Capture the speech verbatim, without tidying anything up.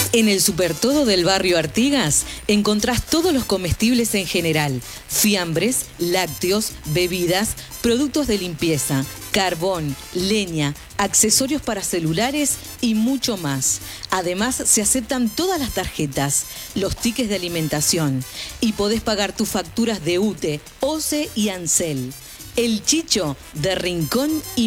En el Supertodo del barrio Artigas encontrás todos los comestibles en general, fiambres, lácteos, bebidas, productos de limpieza, carbón, leña, accesorios para celulares y mucho más. Además, se aceptan todas las tarjetas, los tickets de alimentación y podés pagar tus facturas de U T E, O C E y ANSEL. El Chicho de Rincón y